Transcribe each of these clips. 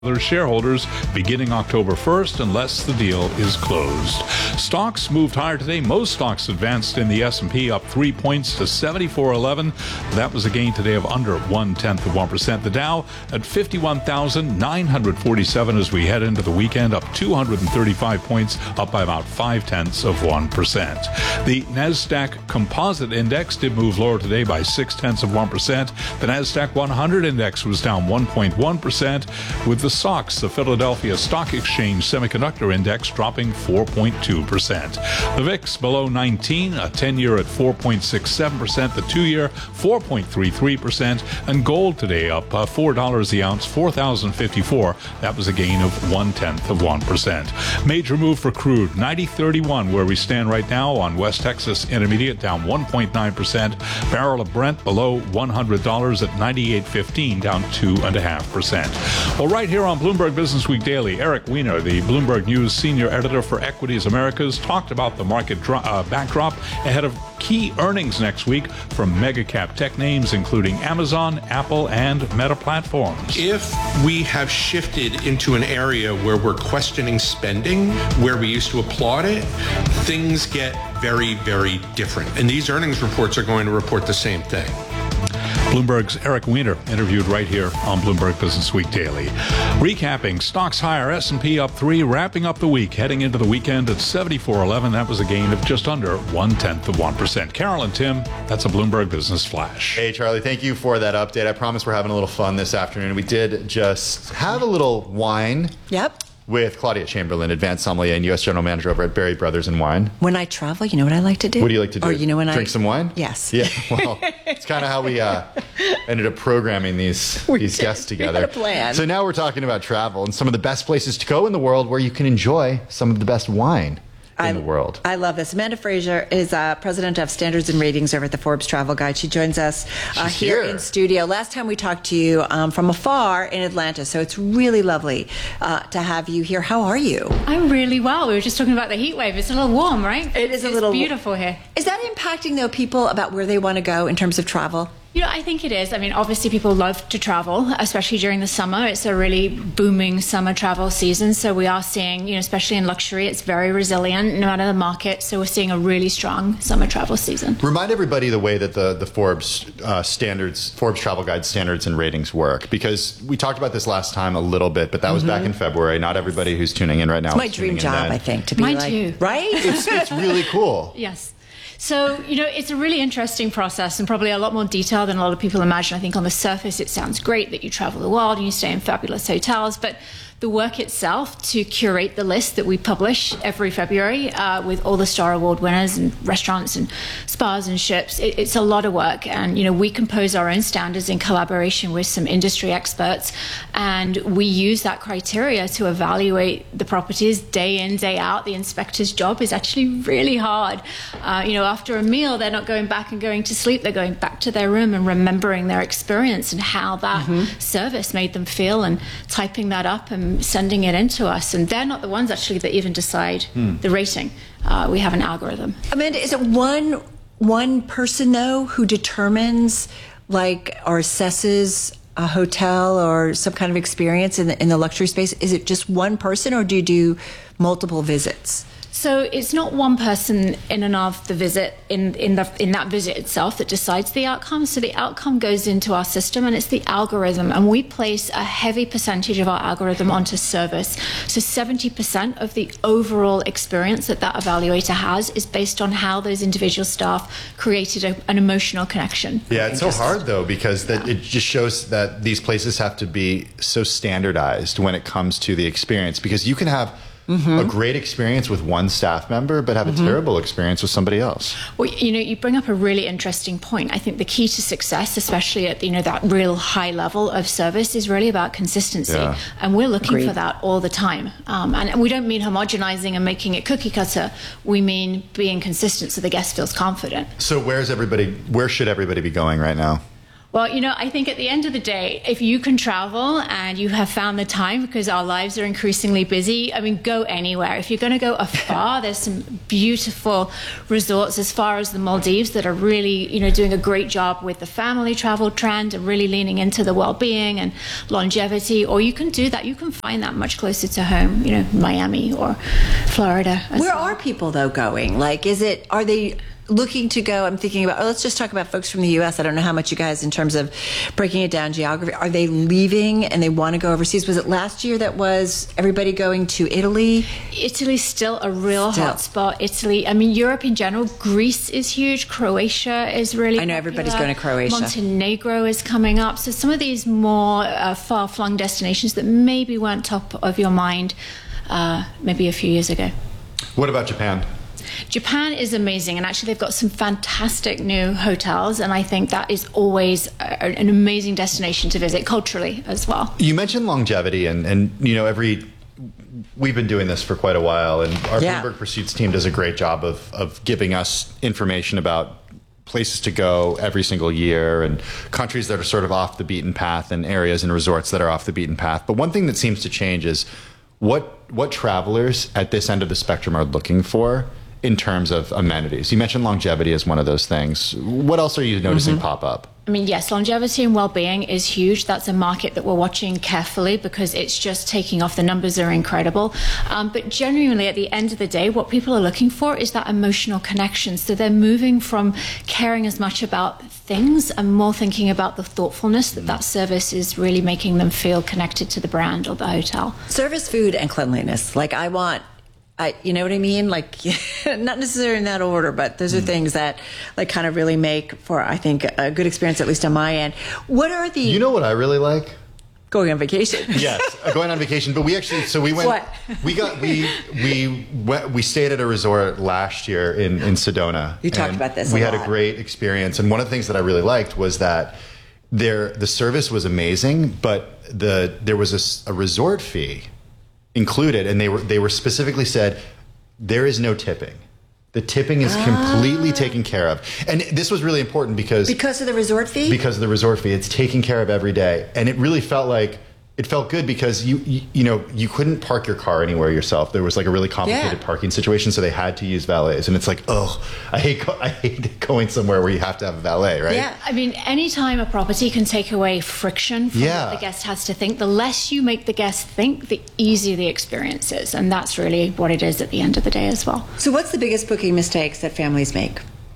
other shareholders beginning October 1st unless the deal is closed. Stocks moved higher today. Most stocks advanced in the S&P, up 3 points to 7411. That was a gain today of under 0.1%. The Dow at 51,947 as we head into the weekend, up 235 points, up by about 0.5%. The NASDAQ Composite Index did move lower today by 0.6%. The NASDAQ 100 Index was down 1.1%, with the SOX, the Philadelphia Stock Exchange Semiconductor Index, dropping 4.2%. The VIX below 19, a 10-year at 4.67%, the 2-year 4.33%, and gold today up $4 the ounce, $4,054. That was a gain of 0.1%. Major move for crude, 90.31 where we stand right now on West Texas Intermediate, down 1.9%. Barrel of Brent below $100 at 98.15, down 2.5%. Well, right here on Bloomberg Business Week Daily, Eric Weiner, the Bloomberg News senior editor for Equities Americas, talked about the market backdrop ahead of key earnings next week from mega-cap tech names, including Amazon, Apple, and Meta Platforms. If we have shifted into an area where we're questioning spending, where we used to applaud it, things get very, very different. And these earnings reports are going to report the same thing. Bloomberg's Eric Weiner, interviewed right here on Bloomberg Business Week Daily. Recapping, stocks higher, S&P up 3, wrapping up the week, heading into the weekend at 74.11. That was a gain of just under 0.1%. Carol and Tim, that's a Bloomberg Business Flash. Hey, Charlie, thank you for that update. I promise we're having a little fun this afternoon. We did just have a little wine. Yep. With Claudia Chamberlain, Advanced Sommelier and U.S. General Manager over at Berry Brothers and Wine. When I travel, you know what I like to do? What do you like to do? Or you know when Drink some wine? Yes. Yeah, well, it's kind of how we ended up programming these guests together. We had a plan. So now we're talking about travel and some of the best places to go in the world where you can enjoy some of the best wine in the world. I love this. Amanda Fraser is president of Standards and Ratings over at the Forbes Travel Guide. She joins us here in studio. Last time we talked to you from afar in Atlanta, so it's really lovely to have you here. How are you? I'm really well. We were just talking about the heat wave. It's a little warm, right? It's beautiful here. Is that impacting, though, people about where they want to go in terms of travel? You know, I think it is. I mean, obviously people love to travel, especially during the summer. It's a really booming summer travel season. So we are seeing, you know, especially in luxury, it's very resilient no matter the market. So we're seeing a really strong summer travel season. Remind everybody the way that the Forbes Forbes Travel Guide Standards and Ratings work, because we talked about this last time a little bit, but that was back in February. Not everybody who's tuning in right now. It's my dream job, I think, to be Mine too. Right? It's really cool. Yes. So, you know, it's a really interesting process and probably a lot more detailed than a lot of people imagine. I think on the surface, it sounds great that you travel the world and you stay in fabulous hotels, but the work itself to curate the list that we publish every February with all the Star Award winners and restaurants and spas and ships, it's a lot of work. And, you know, we compose our own standards in collaboration with some industry experts, and we use that criteria to evaluate the properties day in, day out. The inspector's job is actually really hard. You know, after a meal, they're not going back and going to sleep. They're going back to their room and remembering their experience and how that service made them feel and typing that up and sending it in to us. And they're not the ones actually that even decide the rating. We have an algorithm. Amanda, is it one person though who determines like or assesses a hotel or some kind of experience in the luxury space? Is it just one person, or do you do multiple visits? So it's not one person in and of the visit, in that visit itself, that decides the outcome. So the outcome goes into our system, and it's the algorithm. And we place a heavy percentage of our algorithm onto service. So 70% of the overall experience that evaluator has is based on how those individual staff created an emotional connection. Yeah, it's so hard, though, because it just shows that these places have to be so standardized when it comes to the experience, because you can have a great experience with one staff member, but have a terrible experience with somebody else. Well, you know, you bring up a really interesting point. I think the key to success, especially at, you know, that real high level of service, is really about consistency. Yeah. And we're looking for that all the time. And we don't mean homogenizing and making it cookie cutter. We mean being consistent so the guest feels confident. So where should everybody be going right now? Well, I think at the end of the day, if you can travel and you have found the time, because our lives are increasingly busy, go anywhere. If you're going to go afar, there's some beautiful resorts as far as the Maldives that are really, doing a great job with the family travel trend and really leaning into the well-being and longevity. Or you can do that. You can find that much closer to home, Miami or Florida. Where are people, though, going? Like, are they looking to go? I'm thinking about, let's just talk about folks from the U.S. I don't know how much you guys, in terms of breaking it down geography, are they leaving and they want to go overseas? Was it last year that was everybody going to Italy? Italy's still a real hot spot. Italy, Europe in general. Greece is huge. Croatia is really I know popular. everybody's going to Croatia. Montenegro is coming up. So some of these more far-flung destinations that maybe weren't top of your mind maybe a few years ago. What about Japan? Japan is amazing, and actually they've got some fantastic new hotels, and I think that is always an amazing destination to visit culturally as well. You mentioned longevity, and we've been doing this for quite a while, and our Bloomberg Pursuits team does a great job of giving us information about places to go every single year and countries that are sort of off the beaten path and areas and resorts that are off the beaten path. But one thing that seems to change is what travelers at this end of the spectrum are looking for in terms of amenities. You mentioned longevity as one of those things. What else are you noticing pop up? Yes, longevity and well-being is huge. That's a market that we're watching carefully because it's just taking off. The numbers are incredible. But genuinely, at the end of the day, what people are looking for is that emotional connection. So they're moving from caring as much about things and more thinking about the thoughtfulness that service is really making them feel connected to the brand or the hotel. Service, food, and cleanliness. You know what I mean? Like, not necessarily in that order, but those are things that kind of really make for, I think, a good experience, at least on my end. What are the... You know what I really like? Going on vacation. Yes, going on vacation. But we went... What? We stayed at a resort last year in Sedona. You talked about this We a had lot. a great experience. And one of the things that I really liked was that the service was amazing, but there was a resort fee included, and they were specifically said there is no tipping. The tipping is completely taken care of, and this was really important because of the resort fee. Because of the resort fee, it's taken care of every day, and it really felt good because you couldn't park your car anywhere yourself. There was a really complicated parking situation, so they had to use valets, and it's I hate going somewhere where you have to have a valet, right? Yeah, anytime a property can take away friction from what the guest has to think, the less you make the guest think, the easier the experience is, and that's really what it is at the end of the day as well. So what's the biggest booking mistakes that families make?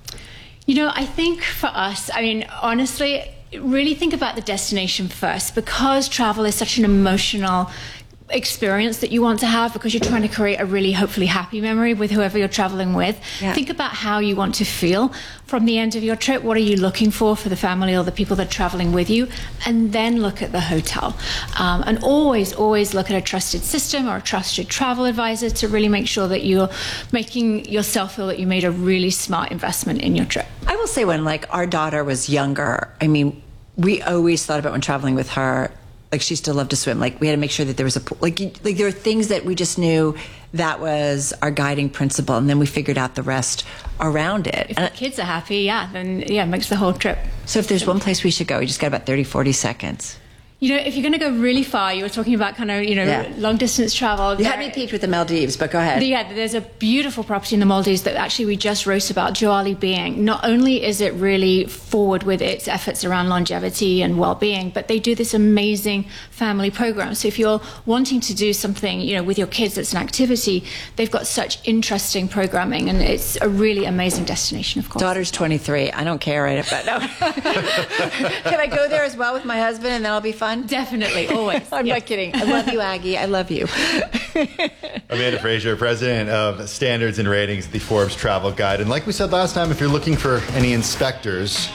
I think for us, honestly, really think about the destination first, because travel is such an emotional experience that you want to have, because you're trying to create a really hopefully happy memory with whoever you're traveling with. Think about how you want to feel from the end of your trip. What are you looking for the family or the people that are traveling with you? And then look at the hotel. And always look at a trusted system or a trusted travel advisor to really make sure that you're making yourself feel that you made a really smart investment in your trip. I will say, when our daughter was younger, we always thought about, when traveling with her, she still loved to swim. We had to make sure that there was a pool. There were things that we just knew that was our guiding principle, and then we figured out the rest around it. If the kids are happy, then it makes the whole trip. So if there's one place we should go, we just got about 30, 40 seconds. If you're going to go really far, you were talking about long distance travel. You had me peaked with the Maldives, but go ahead. Yeah, there's a beautiful property in the Maldives that actually we just wrote about, Joali Being. Not only is it really forward with its efforts around longevity and well-being, but they do this amazing family program. So if you're wanting to do something, with your kids that's an activity, they've got such interesting programming, and it's a really amazing destination, of course. Daughter's 23. I don't care, right? But no. Can I go there as well with my husband, and then I'll be fun? Definitely, always. I'm not kidding. I love you, Aggie. I love you. Amanda Fraser, president of standards and ratings at the Forbes Travel Guide. And like we said last time, if you're looking for any inspectors,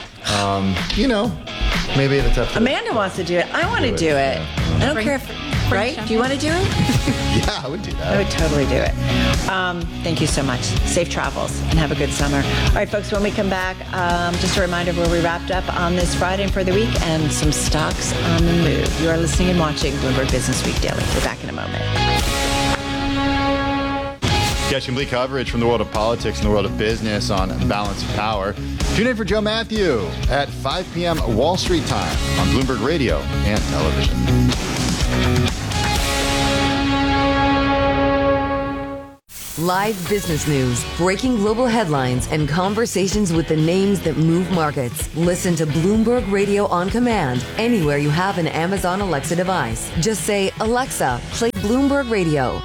maybe it's up to Amanda wants to do it. I want to do it. I don't care if, right? Do you want to do it? Yeah, I would do that. I would totally do it. Thank you so much. Safe travels and have a good summer. All right, folks, when we come back, just a reminder of where we wrapped up on this Friday and for the week, and some stocks on the move. You are listening and watching Bloomberg Business Week Daily. We're back in a moment. Get complete coverage from the world of politics and the world of business on Balance of Power. Tune in for Joe Matthew at 5 p.m. Wall Street time on Bloomberg Radio and television. Live business news, breaking global headlines, and conversations with the names that move markets. Listen to Bloomberg Radio on command anywhere you have an Amazon Alexa device. Just say, Alexa, play Bloomberg Radio.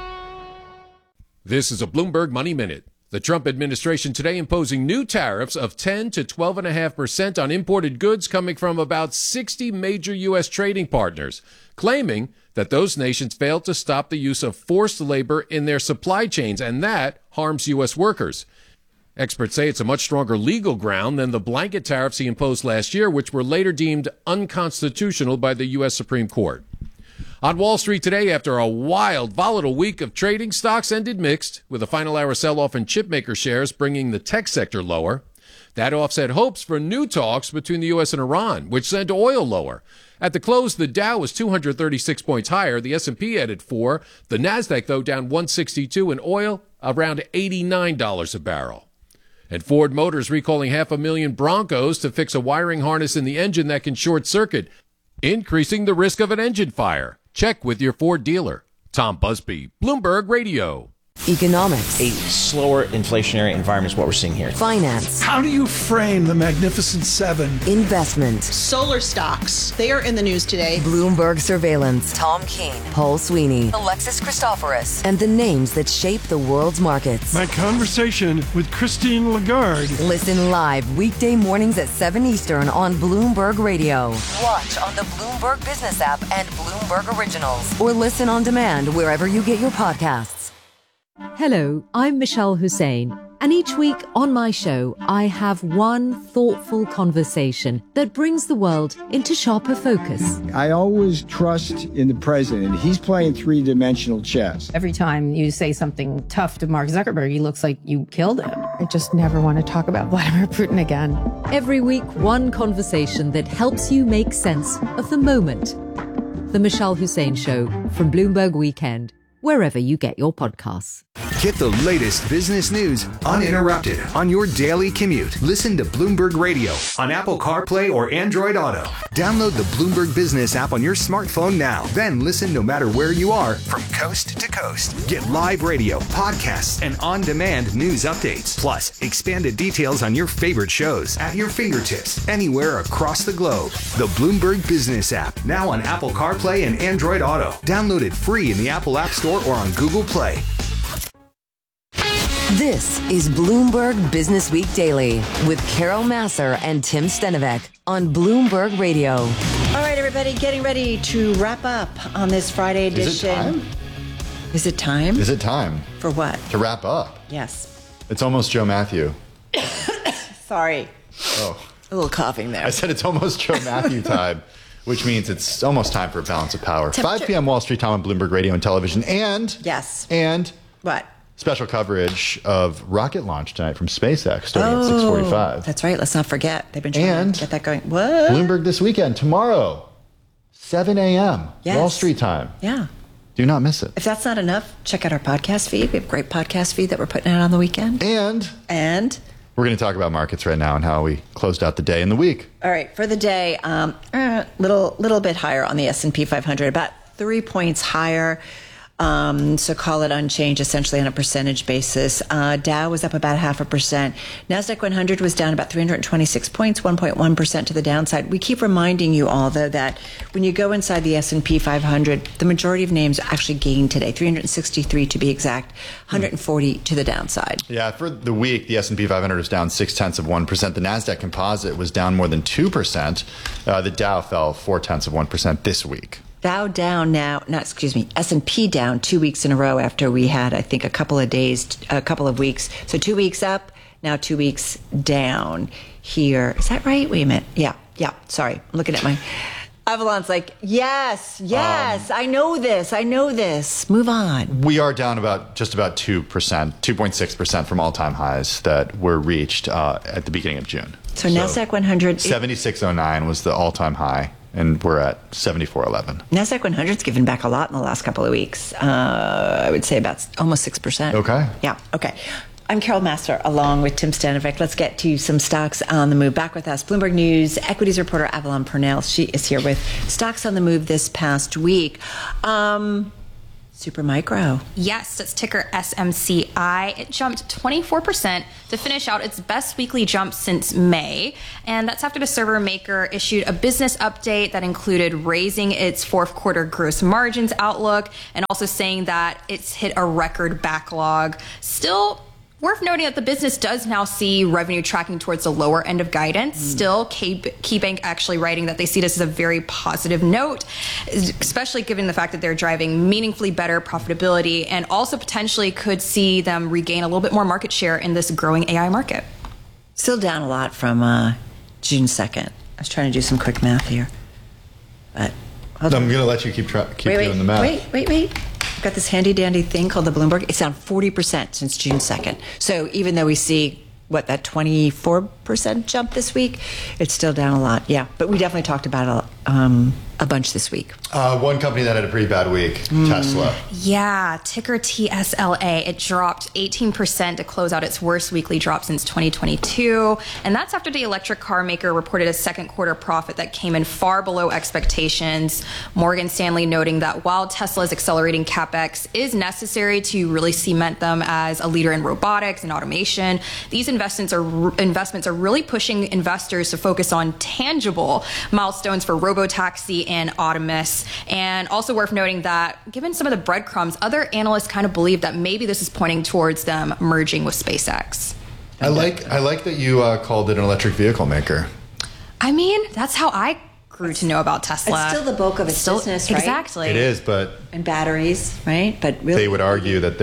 This is a Bloomberg Money Minute. The Trump administration today imposing new tariffs of 10 to 12.5% on imported goods coming from about 60 major U.S. trading partners, claiming that those nations failed to stop the use of forced labor in their supply chains, and that harms U.S. workers. Experts say it's a much stronger legal ground than the blanket tariffs he imposed last year, which were later deemed unconstitutional by the U.S. Supreme Court. On Wall Street today, after a wild, volatile week of trading, stocks ended mixed, with a final hour sell-off in chipmaker shares bringing the tech sector lower. That offset hopes for new talks between the U.S. and Iran, which sent oil lower. At the close, the Dow was 236 points higher. The S&P added 4. The Nasdaq, though, down 162, and oil around $89 a barrel. And Ford Motors recalling 500,000 Broncos to fix a wiring harness in the engine that can short circuit, increasing the risk of an engine fire. Check with your Ford dealer. Tom Busby, Bloomberg Radio. Economics. A slower inflationary environment is what we're seeing here. Finance. How do you frame the Magnificent Seven? Investment. Solar stocks. They are in the news today. Bloomberg Surveillance. Tom Keene. Paul Sweeney. Alexis Christoforous. And the names that shape the world's markets. My conversation with Christine Lagarde. Listen live weekday mornings at 7 Eastern on Bloomberg Radio. Watch on the Bloomberg Business app and Bloomberg Originals. Or listen on demand wherever you get your podcasts. Hello, I'm Michelle Hussein, and each week on my show, I have one thoughtful conversation that brings the world into sharper focus. I always trust in the president. He's playing three-dimensional chess. Every time you say something tough to Mark Zuckerberg, he looks like you killed him. I just never want to talk about Vladimir Putin again. Every week, one conversation that helps you make sense of the moment. The Michelle Hussein Show from Bloomberg Weekend, wherever you get your podcasts. Get the latest business news uninterrupted on your daily commute. Listen to Bloomberg Radio on Apple CarPlay or Android Auto. Download the Bloomberg Business app on your smartphone now. Then listen no matter where you are from coast to coast. Get live radio, podcasts, and on-demand news updates. Plus, expanded details on your favorite shows at your fingertips anywhere across the globe. The Bloomberg Business app, now on Apple CarPlay and Android Auto. Download it free in the Apple App Store or on Google Play. This is Bloomberg Business Week Daily with Carol Massar and Tim Stenovec on Bloomberg Radio. All right, everybody, getting ready to wrap up on this Friday edition. Is it time? Is it time? Is it time? For what? To wrap up. Yes. It's almost Joe Matthew. Sorry. Oh. A little coughing there. I said it's almost Joe Matthew time, which means it's almost time for Balance of Power. 5 p.m. Wall Street time on Bloomberg Radio and television. And... Yes. And... What? Special coverage of rocket launch tonight from SpaceX starting at 6:45. That's right. Let's not forget. They've been trying to get that going. What? Bloomberg This Weekend tomorrow, 7 a.m. Yes. Wall Street time. Yeah. Do not miss it. If that's not enough, check out our podcast feed. We have a great podcast feed that we're putting out on the weekend. And we're going to talk about markets right now and how we closed out the day and the week. All right. For the day, little bit higher on the S&P 500, about 3 points higher. So call it unchanged essentially on a percentage basis. Dow was up about 0.5%. NASDAQ 100 was down about 326 points, 1.1% to the downside. We keep reminding you all, though, that when you go inside the S&P 500, the majority of names actually gained today, 363 to be exact, 140 to the downside. Yeah, for the week, the S&P 500 was down 0.6%. The NASDAQ Composite was down more than 2%. The Dow fell 0.4% this week. Dow down now, S&P down 2 weeks in a row after we had, I think, a couple of weeks. So 2 weeks up, now 2 weeks down here. Is that right? Wait a minute. Yeah. Sorry. I'm looking at my... Avalon's like, yes, I know this. Move on. We are down just about 2%, 2.6% from all-time highs that were reached at the beginning of June. So NASDAQ 100... 7609 was the all-time high and we're at 74.11. NASDAQ 100's given back a lot in the last couple of weeks. I would say about almost 6%. Okay. Yeah, okay. I'm Carol Master along with Tim Stanovic. Let's get to some stocks on the move. Back with us, Bloomberg News equities reporter Avalon Purnell. She is here with stocks on the move this past week. Supermicro. Yes, that's ticker SMCI. It jumped 24% to finish out its best weekly jump since May. And that's after the server maker issued a business update that included raising its fourth quarter gross margins outlook and also saying that it's hit a record backlog. Still worth noting that the business does now see revenue tracking towards the lower end of guidance. Still, KeyBank actually writing that they see this as a very positive note, especially given the fact that they're driving meaningfully better profitability and also potentially could see them regain a little bit more market share in this growing AI market. Still down a lot from June 2nd. I was trying to do some quick math here. But I'm going to let you keep doing the math. Wait. I've got this handy dandy thing called the Bloomberg. It's down 40% since June 2nd. So even though we see, that 24% jump this week, it's still down a lot. Yeah, but we definitely talked about a bunch this week. One company that had a pretty bad week, Tesla. Yeah, ticker TSLA. It dropped 18% to close out its worst weekly drop since 2022. And that's after the electric car maker reported a second quarter profit that came in far below expectations. Morgan Stanley noting that while Tesla's accelerating CapEx is necessary to really cement them as a leader in robotics and automation, these investments are really pushing investors to focus on tangible milestones for robotaxi and Optimus. And also worth noting that given some of the breadcrumbs, other analysts kind of believe that maybe this is pointing towards them merging with SpaceX. I like that you called it an electric vehicle maker. I mean, that's how I grew to know about Tesla. It's still the bulk of its business, right? Exactly. It is, but... And batteries, right? But really, they would argue that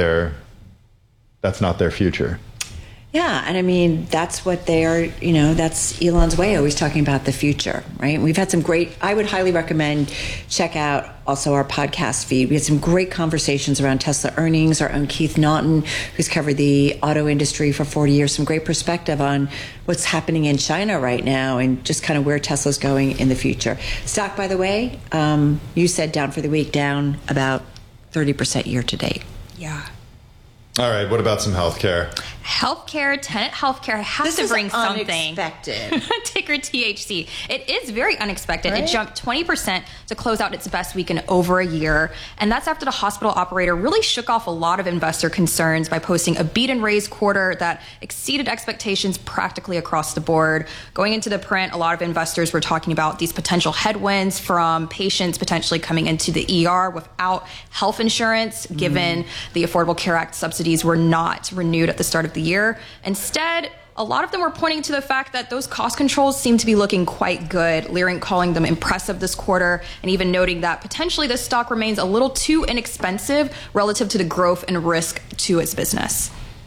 that's not their future. Yeah, and I mean, that's what they are, that's Elon's way, always talking about the future, right? We've had some great, I would highly recommend check out also our podcast feed. We had some great conversations around Tesla earnings, our own Keith Naughton, who's covered the auto industry for 40 years, some great perspective on what's happening in China right now and just kind of where Tesla's going in the future. Stock, by the way, you said down for the week, down about 30% year to date. Yeah. All right, what about some healthcare? Healthcare, Tenet Healthcare has to bring something. Unexpected. Ticker THC. It is very unexpected. Right? It jumped 20% to close out its best week in over a year. And that's after the hospital operator really shook off a lot of investor concerns by posting a beat and raise quarter that exceeded expectations practically across the board. Going into the print, a lot of investors were talking about these potential headwinds from patients potentially coming into the ER without health insurance, given the Affordable Care Act subsidies were not renewed at the start of the year. Instead, a lot of them were pointing to the fact that those cost controls seem to be looking quite good. Leerink calling them impressive this quarter and even noting that potentially this stock remains a little too inexpensive relative to the growth and risk to its business.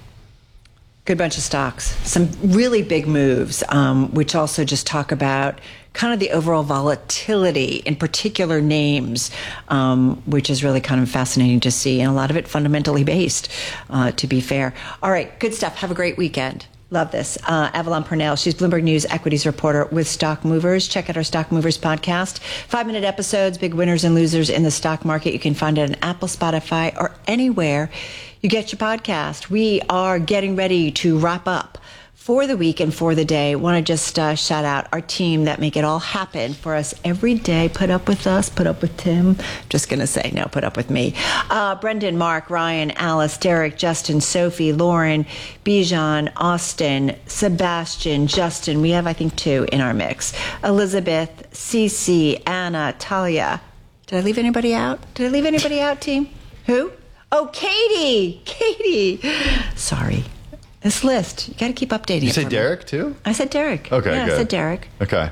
Good bunch of stocks. Some really big moves, which also just talk about kind of the overall volatility in particular names, which is really kind of fascinating to see. And a lot of it fundamentally based, to be fair. All right, good stuff. Have a great weekend. Love this. Avalon Purnell, she's Bloomberg News equities reporter with Stock Movers. Check out our Stock Movers podcast. 5-minute episodes, big winners and losers in the stock market. You can find it on Apple, Spotify, or anywhere you get your podcast. We are getting ready to wrap up for the week and for the day. Want to just shout out our team that make it all happen for us every day. Put up with us, put up with Tim. Just going to say, no, put up with me. Brendan, Mark, Ryan, Alice, Derek, Justin, Sophie, Lauren, Bijan, Austin, Sebastian, Justin. We have, I think, 2 in our mix. Elizabeth, Cece, Anna, Talia. Did I leave anybody out? Did I leave anybody out, team? Who? Oh, Katie. Katie. Sorry. This list, you got to keep updating. You say Derek too? I said Derek. Okay, yeah, good. I said Derek. Okay.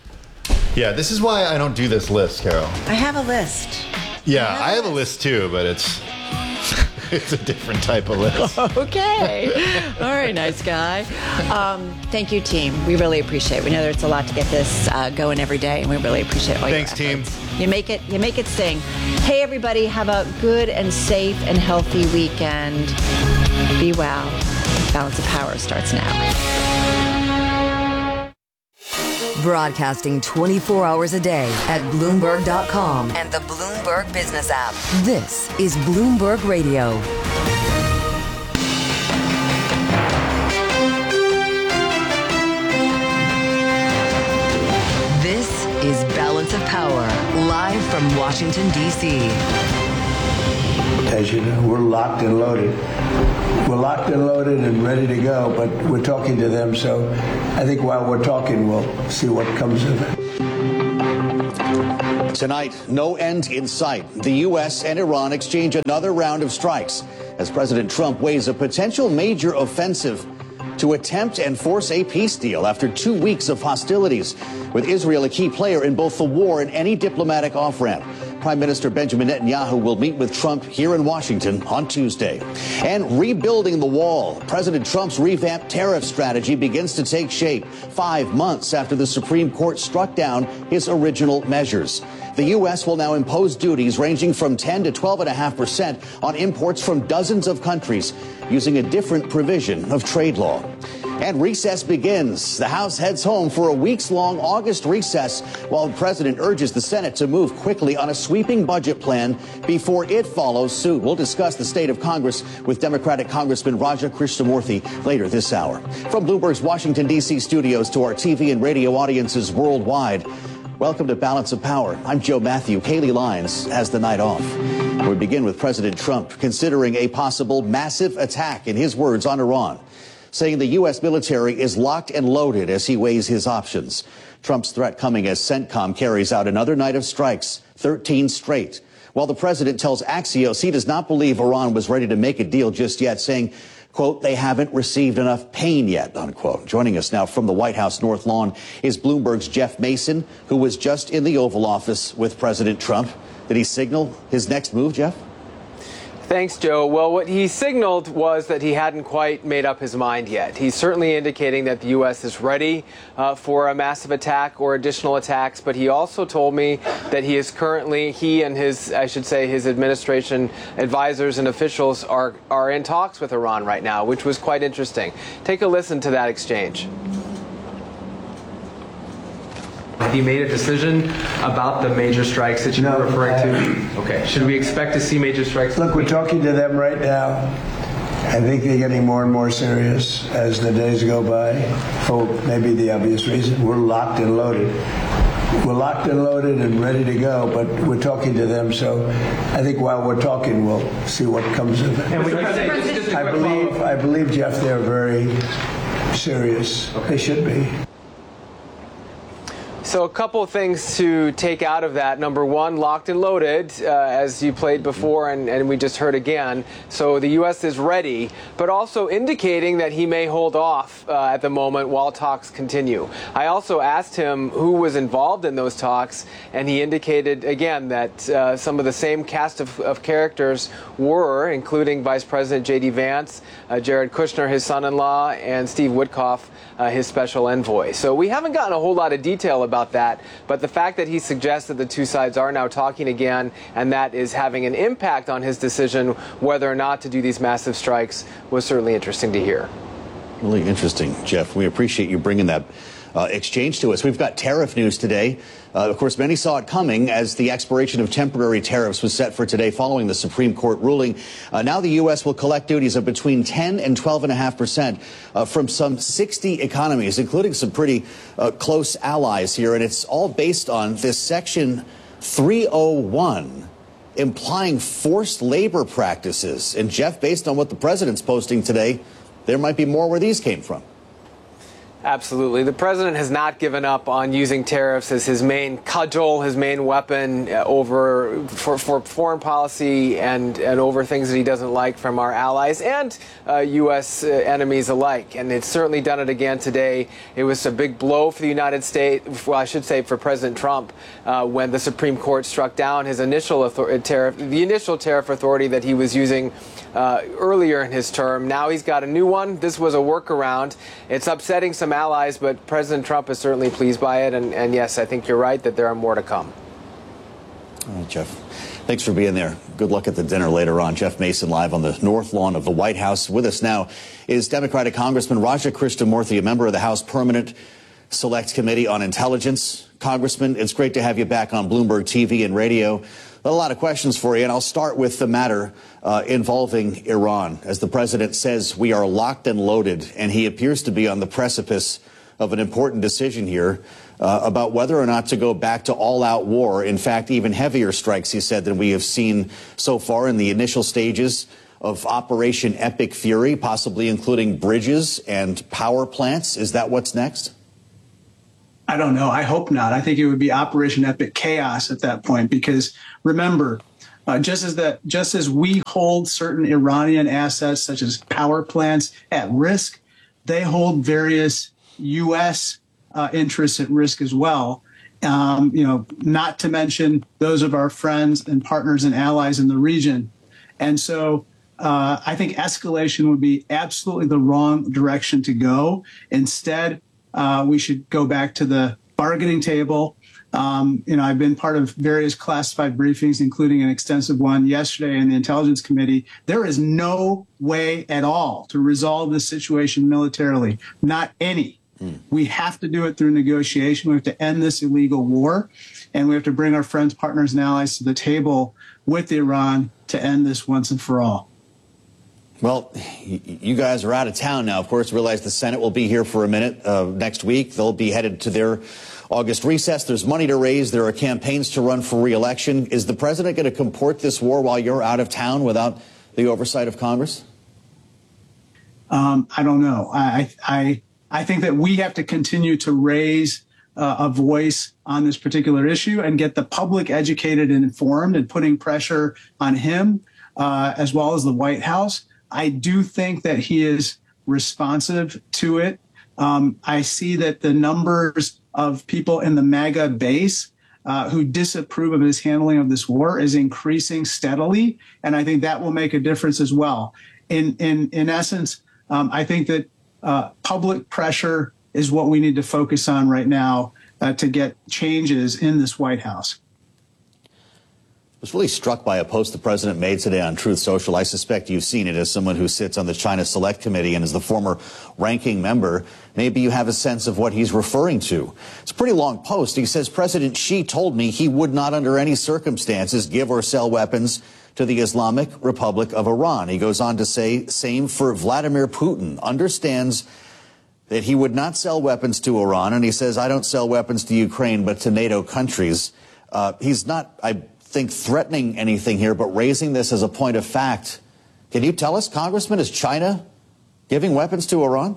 Yeah, this is why I don't do this list, Carol. I have a list. Yeah, I have a list too, but it's a different type of list. Okay. All right, nice guy. Thank you, team. We really appreciate it. We know that it's a lot to get this going every day, and we really appreciate all Thanks, your team. You make it sing. Hey, everybody, have a good and safe and healthy weekend. Be well. Balance of Power starts now. Broadcasting 24 hours a day at Bloomberg.com and the Bloomberg Business app. This is Bloomberg Radio. This is Balance of Power, live from Washington, D.C. As you know, we're locked and loaded. We're locked and loaded and ready to go, but we're talking to them, so I think while we're talking, we'll see what comes of it. Tonight, no end in sight. The U.S. and Iran exchange another round of strikes as President Trump weighs a potential major offensive to attempt and force a peace deal after 2 weeks of hostilities, with Israel a key player in both the war and any diplomatic off-ramp. Prime Minister Benjamin Netanyahu will meet with Trump here in Washington on Tuesday. And rebuilding the wall, President Trump's revamped tariff strategy begins to take shape 5 months after the Supreme Court struck down his original measures. The U.S. will now impose duties ranging from 10 to 12.5% on imports from dozens of countries using a different provision of trade law. And recess begins. The House heads home for a weeks-long August recess while the president urges the Senate to move quickly on a sweeping budget plan before it follows suit. We'll discuss the state of Congress with Democratic Congressman Raja Krishnamoorthi later this hour. From Bloomberg's Washington, D.C. studios to our TV and radio audiences worldwide, welcome to Balance of Power. I'm Joe Matthew. Kaylee Lyons has the night off. We begin with President Trump considering a possible massive attack, in his words, on Iran, saying the U.S. military is locked and loaded as he weighs his options. Trump's threat coming as CENTCOM carries out another night of strikes, 13 straight, while the president tells Axios he does not believe Iran was ready to make a deal just yet, saying, quote, they haven't received enough pain yet, unquote. Joining us now from the White House North Lawn is Bloomberg's Jeff Mason, who was just in the Oval Office with President Trump. Did he signal his next move, Jeff? Thanks, Joe. Well, what he signaled was that he hadn't quite made up his mind yet. He's certainly indicating that the U.S. is ready for a massive attack or additional attacks, but he also told me that he and his administration advisors and officials are in talks with Iran right now, which was quite interesting. Take a listen to that exchange. Have you made a decision about the major strikes that you were referring to? Okay. Should we expect to see major strikes? Look, we're talking to them right now. I think they're getting more and more serious as the days go by, for maybe the obvious reason. We're locked and loaded. We're locked and loaded and ready to go, but we're talking to them, so I think while we're talking, we'll see what comes of it. And I believe, Jeff, they're very serious. Okay. They should be. So a couple of things to take out of that. Number one, locked and loaded, as you played before and we just heard again. So the U.S. is ready, but also indicating that he may hold off at the moment while talks continue. I also asked him who was involved in those talks, and he indicated, again, that some of the same cast of characters were, including Vice President J.D. Vance, Jared Kushner, his son-in-law, and Steve Witkoff, his special envoy. So we haven't gotten a whole lot of detail about that, but the fact that he suggests that the two sides are now talking again and that is having an impact on his decision whether or not to do these massive strikes was certainly interesting to hear. Really interesting, Jeff. We appreciate you bringing that exchange to us. We've got tariff news today. Of course, many saw it coming as the expiration of temporary tariffs was set for today following the Supreme Court ruling. Now the U.S. will collect duties of between 10 and 12.5% from some 60 economies, including some pretty close allies here. And it's all based on this Section 301 implying forced labor practices. And Jeff, based on what the president's posting today, there might be more where these came from. Absolutely. The president has not given up on using tariffs as his main cudgel, his main weapon for foreign policy and over things that he doesn't like from our allies and U.S. enemies alike. And it's certainly done it again today. It was a big blow for the United States, well, I should say for President Trump, when the Supreme Court struck down his initial tariff authority that he was using earlier in his term. Now he's got a new one. This was a workaround. It's upsetting some allies, but President Trump is certainly pleased by it. And yes, I think you're right that there are more to come. All right, Jeff. Thanks for being there. Good luck at the dinner later on. Jeff Mason live on the North Lawn of the White House. With us now is Democratic Congressman Raja Krishnamoorthi, a member of the House Permanent Select Committee on Intelligence. Congressman, it's great to have you back on Bloomberg TV and radio. A lot of questions for you, and I'll start with the matter involving Iran. As the president says, we are locked and loaded, and he appears to be on the precipice of an important decision here about whether or not to go back to all-out war. In fact, even heavier strikes, he said, than we have seen so far in the initial stages of Operation Epic Fury, possibly including bridges and power plants. Is that what's next? I don't know. I hope not. I think it would be Operation Epic Chaos at that point, because remember, just as we hold certain Iranian assets, such as power plants, at risk, they hold various U.S. Interests at risk as well. Not to mention those of our friends and partners and allies in the region. And so I think escalation would be absolutely the wrong direction to go. Instead, we should go back to the bargaining table. I've been part of various classified briefings, including an extensive one yesterday in the Intelligence Committee. There is no way at all to resolve this situation militarily, not any. We have to do it through negotiation. We have to end this illegal war, and we have to bring our friends, partners, and allies to the table with Iran to end this once and for all. Well, you guys are out of town now. Of course, realize the Senate will be here for a minute next week. They'll be headed to their August recess. There's money to raise. There are campaigns to run for re-election. Is the president going to comport this war while you're out of town without the oversight of Congress? I don't know. I think that we have to continue to raise a voice on this particular issue and get the public educated and informed, and putting pressure on him as well as the White House. I do think that he is responsive to it. I see that the numbers of people in the MAGA base who disapprove of his handling of this war is increasing steadily, and I think that will make a difference as well. In essence, I think that public pressure is what we need to focus on right now to get changes in this White House. I was really struck by a post the president made today on Truth Social. I suspect you've seen it as someone who sits on the China Select Committee and is the former ranking member. Maybe you have a sense of what he's referring to. It's a pretty long post. He says, President Xi told me he would not under any circumstances give or sell weapons to the Islamic Republic of Iran. He goes on to say, same for Vladimir Putin, understands that he would not sell weapons to Iran. And he says, I don't sell weapons to Ukraine, but to NATO countries. He's not, I think, threatening anything here, but raising this as a point of fact. Can you tell us, Congressman, is China giving weapons to Iran?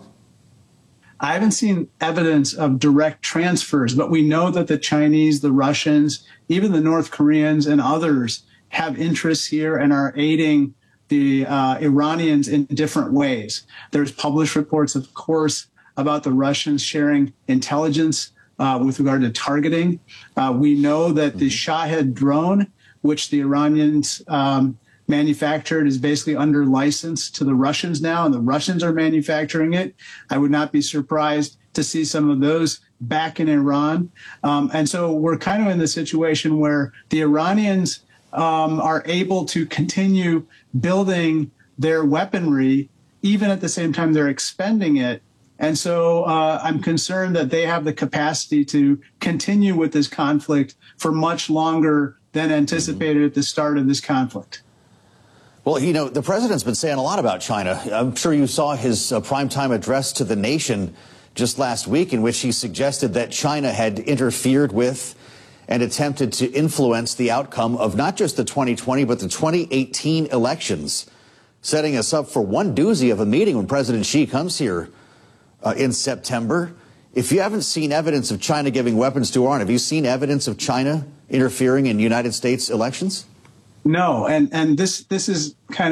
I haven't seen evidence of direct transfers, but we know that the Chinese, the Russians, even the North Koreans and others have interests here and are aiding the Iranians in different ways. There's published reports, of course, about the Russians sharing intelligence with regard to targeting. We know that the Shahed drone, which the Iranians manufactured, is basically under license to the Russians now, and the Russians are manufacturing it. I would not be surprised to see some of those back in Iran. And so we're kind of in the situation where the Iranians are able to continue building their weaponry, even at the same time they're expending it. And so I'm concerned that they have the capacity to continue with this conflict for much longer than anticipated at the start of this conflict. Well, you know, the president's been saying a lot about China. I'm sure you saw his primetime address to the nation just last week, in which he suggested that China had interfered with and attempted to influence the outcome of not just the 2020, but the 2018 elections, setting us up for one doozy of a meeting when President Xi comes here in September. If you haven't seen evidence of China giving weapons to Iran, have you seen evidence of China interfering in United States elections? No, and this is kind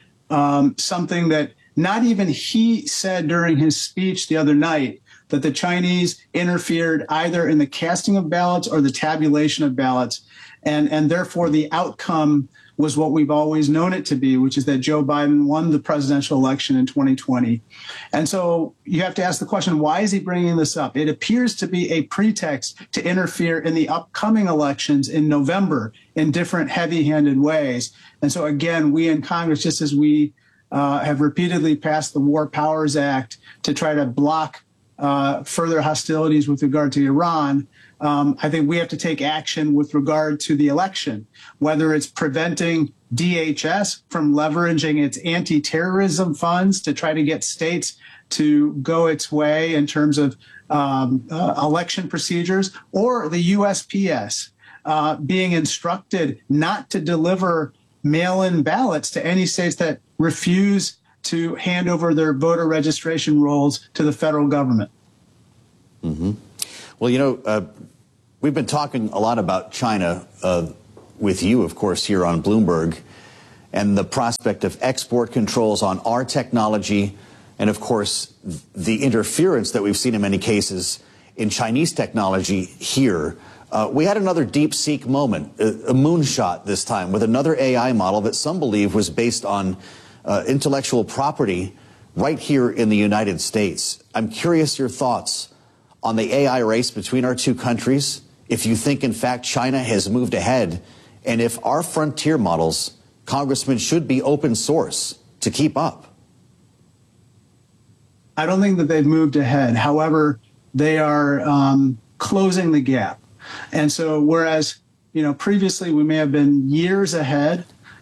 of something that not even he said during his speech the other night, that the Chinese interfered either in the casting of ballots or the tabulation of ballots. And therefore, the outcome was what we've always known it to be, which is that Joe Biden won the presidential election in 2020. And so you have to ask the question, why is he bringing this up? It appears to be a pretext to interfere in the upcoming elections in November in different heavy-handed ways. And so, again, we in Congress, just as we have repeatedly passed the War Powers Act to try to block further hostilities with regard to Iran, I think we have to take action with regard to the election, whether it's preventing DHS from leveraging its anti-terrorism funds to try to get states to go its way in terms of election procedures, or the USPS being instructed not to deliver mail-in ballots to any states that refuse to hand over their voter registration rolls to the federal government. Mm-hmm. Well, we've been talking a lot about China with you, of course, here on Bloomberg, and the prospect of export controls on our technology, and of course, the interference that we've seen in many cases in Chinese technology here. We had another DeepSeek moment, a moonshot this time, with another AI model that some believe was based on intellectual property right here in the United States. I'm curious your thoughts on the AI race between our two countries, if you think, in fact, China has moved ahead, and if our frontier models, Congressman, should be open source to keep up. I don't think that they've moved ahead. However, they are closing the gap. And so whereas, previously we may have been years ahead,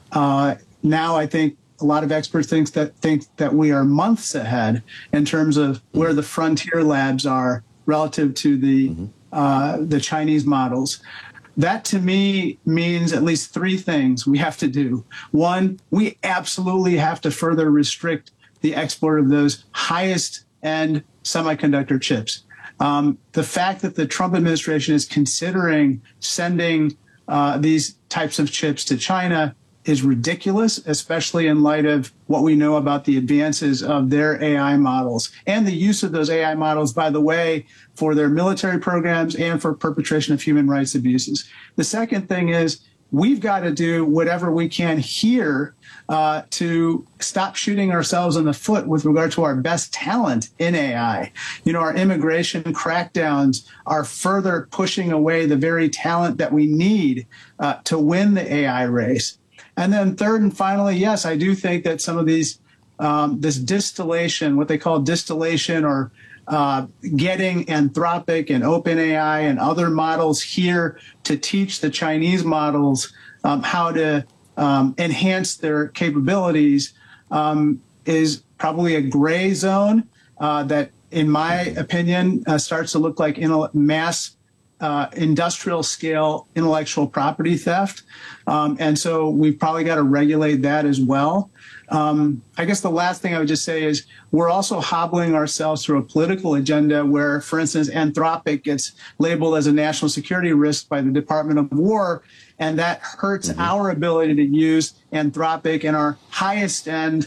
now I think a lot of experts think that we are months ahead in terms of where the frontier labs are relative to the Chinese models. That to me means at least three things we have to do. One, we absolutely have to further restrict the export of those highest end semiconductor chips. The fact that the Trump administration is considering sending these types of chips to China is ridiculous, especially in light of what we know about the advances of their AI models and the use of those AI models, by the way, for their military programs and for perpetration of human rights abuses. The second thing is we've got to do whatever we can here to stop shooting ourselves in the foot with regard to our best talent in AI. Our immigration crackdowns are further pushing away the very talent that we need to win the AI race. And then third and finally, yes, I do think that some of these, this distillation, what they call distillation, or getting Anthropic and OpenAI and other models here to teach the Chinese models how to enhance their capabilities is probably a gray zone that, in my opinion, starts to look like mass industrial scale intellectual property theft. And so we've probably got to regulate that as well. I guess the last thing I would just say is we're also hobbling ourselves through a political agenda where, for instance, Anthropic gets labeled as a national security risk by the Department of War, and that hurts our ability to use Anthropic and our highest end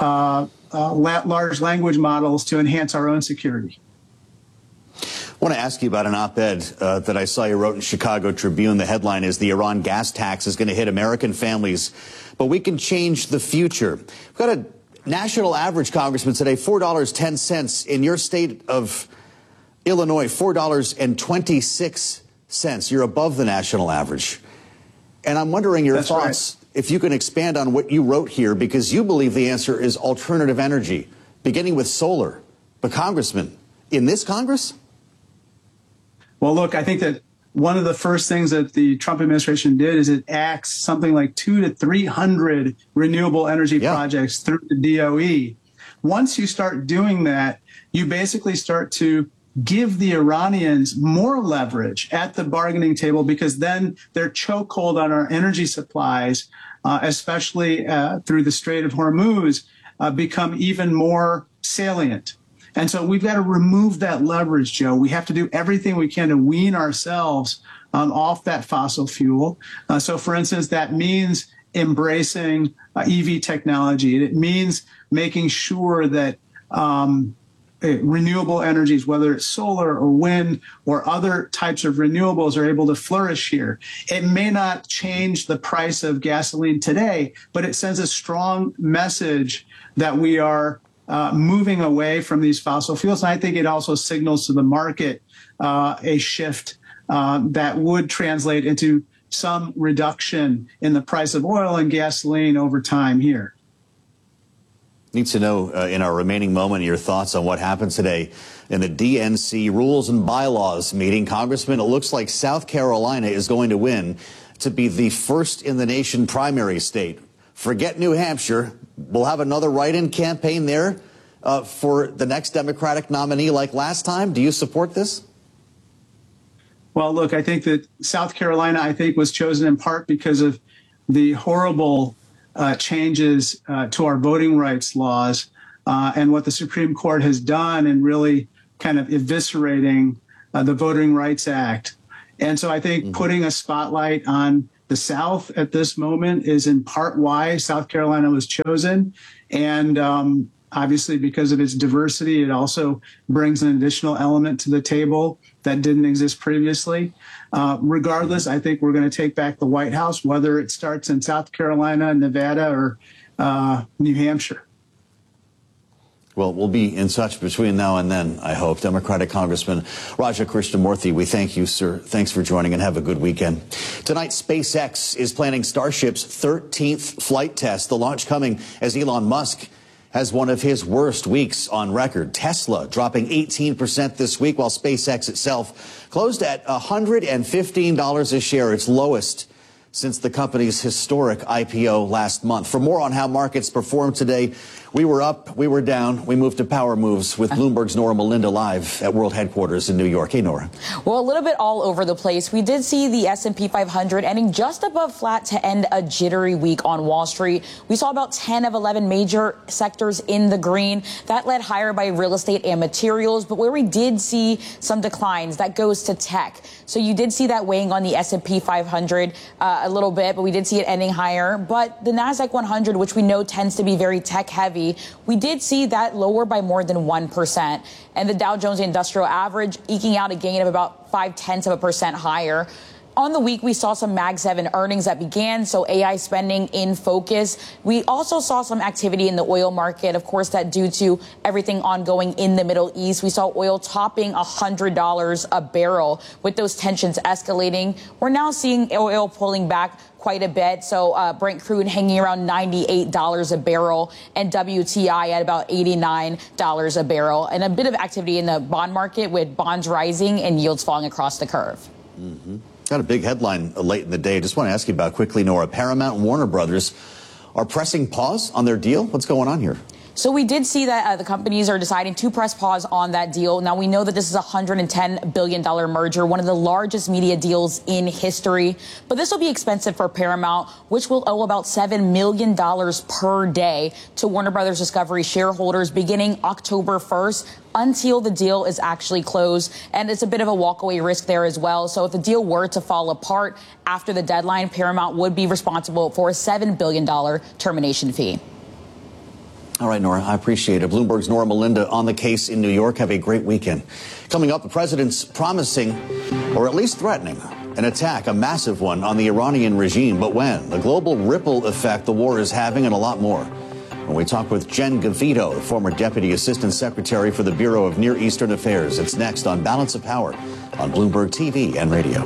large language models to enhance our own security. I want to ask you about an op-ed that I saw you wrote in Chicago Tribune. The headline is "The Iran gas tax is going to hit American families, but we can change the future." We've got a national average, Congressman, today, $4.10. In your state of Illinois, $4.26. You're above the national average. And I'm wondering your thoughts, if you can expand on what you wrote here, because you believe the answer is alternative energy, beginning with solar. But, Congressman, in this Congress? Well, look, I think that one of the first things that the Trump administration did is it axed something like 200 to 300 renewable energy projects through the DOE. Once you start doing that, you basically start to give the Iranians more leverage at the bargaining table, because then their chokehold on our energy supplies, especially through the Strait of Hormuz, become even more salient. And so we've got to remove that leverage, Joe. We have to do everything we can to wean ourselves off that fossil fuel. So, for instance, that means embracing EV technology. It means making sure that renewable energies, whether it's solar or wind or other types of renewables, are able to flourish here. It may not change the price of gasoline today, but it sends a strong message that we are moving away from these fossil fuels. And I think it also signals to the market a shift that would translate into some reduction in the price of oil and gasoline over time here. Need to know in our remaining moment your thoughts on what happened today in the DNC Rules and Bylaws meeting. Congressman, it looks like South Carolina is going to win to be the first in the nation primary state. Forget New Hampshire. We'll have another write-in campaign there for the next Democratic nominee like last time. Do you support this? Well, look, I think that South Carolina, was chosen in part because of the horrible changes to our voting rights laws and what the Supreme Court has done in really kind of eviscerating the Voting Rights Act. And so I think putting a spotlight on the South at this moment is in part why South Carolina was chosen. And obviously, because of its diversity, it also brings an additional element to the table that didn't exist previously. Regardless, I think we're going to take back the White House, whether it starts in South Carolina, Nevada, or New Hampshire. Well, we'll be in touch between now and then, I hope. Democratic Congressman Raja Krishnamurthy, we thank you, sir. Thanks for joining and have a good weekend. Tonight, SpaceX is planning Starship's 13th flight test, the launch coming as Elon Musk has one of his worst weeks on record. Tesla dropping 18% this week, while SpaceX itself closed at $115 a share, its lowest since the company's historic IPO last month. For more on how markets performed today, we were up, we were down, we moved to Power Moves with Bloomberg's Nora Melinda live at World Headquarters in New York. Hey, Nora. Well, a little bit all over the place. We did see the S&P 500 ending just above flat to end a jittery week on Wall Street. We saw about 10 of 11 major sectors in the green. That led higher by real estate and materials, but where we did see some declines, that goes to tech. So you did see that weighing on the S&P 500 a little bit, but we did see it ending higher. But the NASDAQ 100, which we know tends to be very tech heavy, we did see that lower by more than 1%. And the Dow Jones Industrial Average eking out a gain of about 0.5% higher. On the week, we saw some Mag 7 earnings that began, so AI spending in focus. We also saw some activity in the oil market, of course, that due to everything ongoing in the Middle East. We saw oil topping $100 a barrel. With those tensions escalating, we're now seeing oil pulling back quite a bit. So Brent crude hanging around $98 a barrel and WTI at about $89 a barrel. And a bit of activity in the bond market with bonds rising and yields falling across the curve. Mm-hmm. Got a big headline late in the day. Just want to ask you about quickly, Nora. Paramount and Warner Brothers are pressing pause on their deal. What's going on here? So we did see that the companies are deciding to press pause on that deal. Now, we know that this is a $110 billion merger, one of the largest media deals in history. But this will be expensive for Paramount, which will owe about $7 million per day to Warner Brothers Discovery shareholders beginning October 1st. Until the deal is actually closed. And it's a bit of a walkaway risk there as well. So if the deal were to fall apart after the deadline, Paramount would be responsible for a $7 billion termination fee. All right, Nora, I appreciate it. Bloomberg's Nora Melinda on the case in New York. Have a great weekend. Coming up, the president's promising, or at least threatening, an attack, a massive one, on the Iranian regime. But when? The global ripple effect the war is having, and a lot more. When we talk with Jen Gavito, the former Deputy Assistant Secretary for the Bureau of Near Eastern Affairs. It's next on Balance of Power on Bloomberg TV and radio.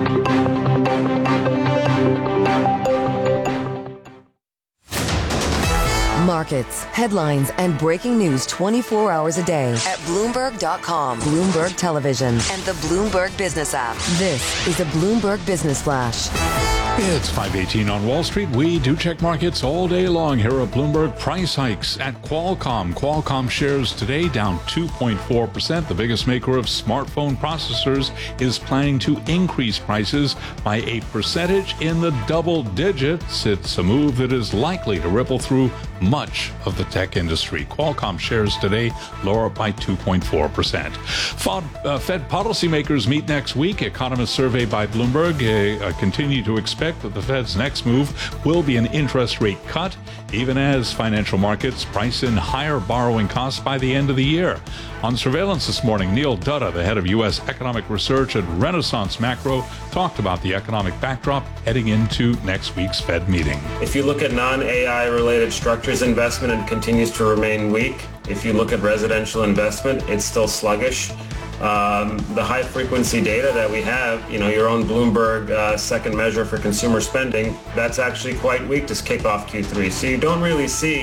Markets, headlines, and breaking news 24 hours a day at Bloomberg.com, Bloomberg Television, and the Bloomberg Business app. This is a Bloomberg Business Flash. It's 5:18 on Wall Street. We do check markets all day long here at Bloomberg. Price hikes at Qualcomm. Qualcomm shares today down 2.4%. The biggest maker of smartphone processors is planning to increase prices by a percentage in the double digits. It's a move that is likely to ripple through much of the tech industry. Qualcomm shares today lower by 2.4%. Fed policymakers meet next week. Economists surveyed by Bloomberg continue to expect that the Fed's next move will be an interest rate cut, even as financial markets price in higher borrowing costs by the end of the year. On surveillance this morning, Neil Dutta, the head of U.S. economic research at Renaissance Macro, talked about the economic backdrop heading into next week's Fed meeting. If you look at non-AI related structures investment, it continues to remain weak. If you look at residential investment, it's still sluggish. The high frequency data that we have, your own Bloomberg second measure for consumer spending, that's actually quite weak to kick off Q3. So you don't really see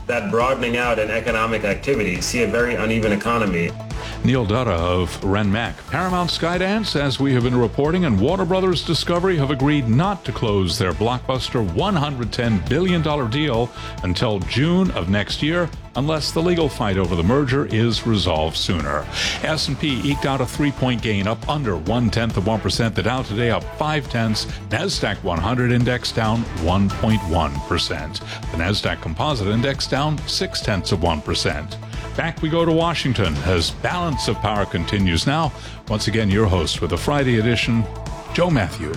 that broadening out in economic activity, see a very uneven economy. Neil Dutta of Renmac. Paramount, Skydance, as we have been reporting, and Warner Brothers Discovery have agreed not to close their blockbuster $110 billion deal until June of next year, unless the legal fight over the merger is resolved sooner. S&P eked out a 3-point gain, up under 0.1%. The Dow today up 0.5. NASDAQ 100 index down 1.1%. The NASDAQ Composite Index down 0.6%. Back we go to Washington as Balance of Power continues now. Once again, your host with the Friday edition, Joe Matthew.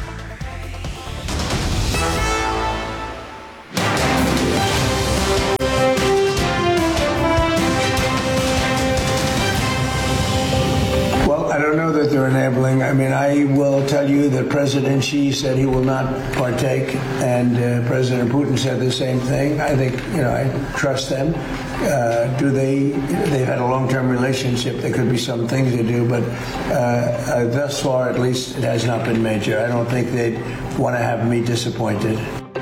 I don't know that they're enabling. I mean, I will tell you that President Xi said he will not partake, and President Putin said the same thing. I think, I trust them. They've had a long-term relationship. There could be some things they do, but thus far, at least, it has not been major. I don't think they'd want to have me disappointed.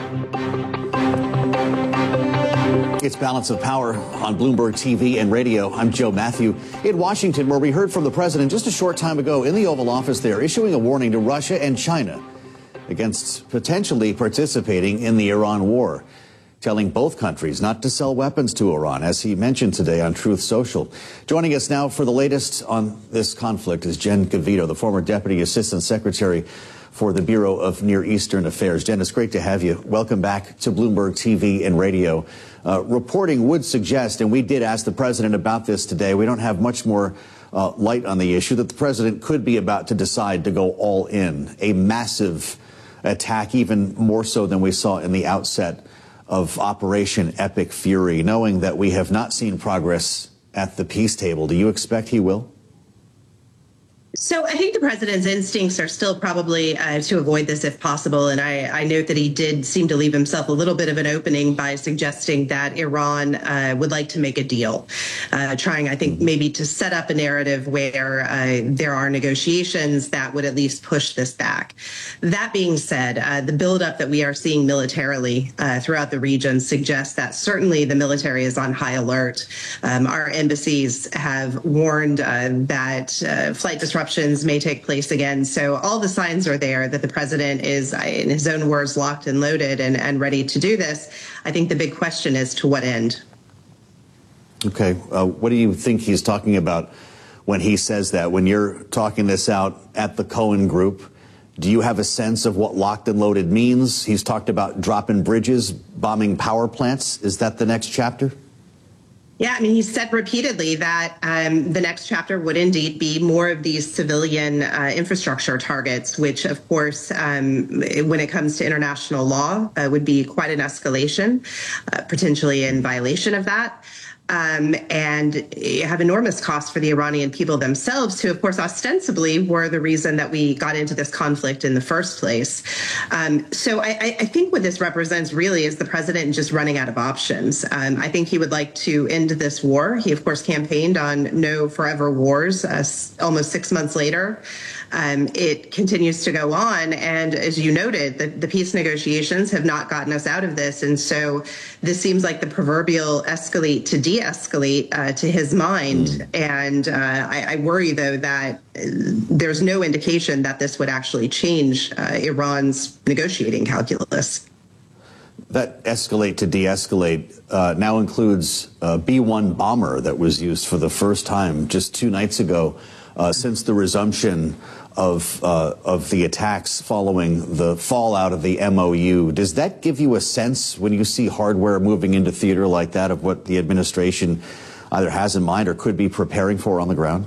It's Balance of Power on Bloomberg TV and radio. I'm Joe Matthew in Washington, where we heard from the president just a short time ago in the Oval Office there, issuing a warning to Russia and China against potentially participating in the Iran war, telling both countries not to sell weapons to Iran, as he mentioned today on Truth Social. Joining us now for the latest on this conflict is Jen Gavito, the former Deputy Assistant Secretary for the Bureau of Near Eastern Affairs. Jen, it's great to have you. Welcome back to Bloomberg TV and radio. Reporting would suggest, and we did ask the president about this today, we don't have much more light on the issue, that the president could be about to decide to go all in. A massive attack, even more so than we saw in the outset of Operation Epic Fury, knowing that we have not seen progress at the peace table. Do you expect he will? So I think the president's instincts are still probably to avoid this if possible. And I note that he did seem to leave himself a little bit of an opening by suggesting that Iran would like to make a deal, trying, I think, maybe to set up a narrative where there are negotiations that would at least push this back. That being said, the buildup that we are seeing militarily throughout the region suggests that certainly the military is on high alert. Our embassies have warned that flight disruptions may take place again. So all the signs are there that the president is, in his own words, locked and loaded and ready to do this. I think the big question is to what end? Okay. What do you think he's talking about when he says that? When you're talking this out at the Cohen Group, do you have a sense of what locked and loaded means? He's talked about dropping bridges, bombing power plants. Is that the next chapter? Yeah, I mean, he said repeatedly that the next chapter would indeed be more of these civilian infrastructure targets, which, of course, when it comes to international law, would be quite an escalation, potentially in violation of that. And have enormous costs for the Iranian people themselves, who, of course, ostensibly were the reason that we got into this conflict in the first place. So I think what this represents really is the president just running out of options. I think he would like to end this war. He, of course, campaigned on no forever wars almost 6 months later. It continues to go on. And as you noted, the peace negotiations have not gotten us out of this. And so this seems like the proverbial escalate to de-escalate to his mind. And I worry, though, that there's no indication that this would actually change Iran's negotiating calculus. That escalate to de-escalate now includes a B-1 bomber that was used for the first time just 2 nights ago since the resumption of the attacks following the fallout of the MOU. Does that give you a sense, when you see hardware moving into theater like that, of what the administration either has in mind or could be preparing for on the ground?